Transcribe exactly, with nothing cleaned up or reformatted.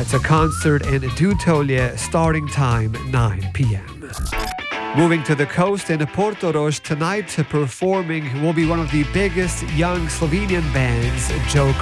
It's a concert in Dutolje, starting time nine p.m. Moving to the coast in Portorož tonight, performing will be one of the biggest young Slovenian bands, Joe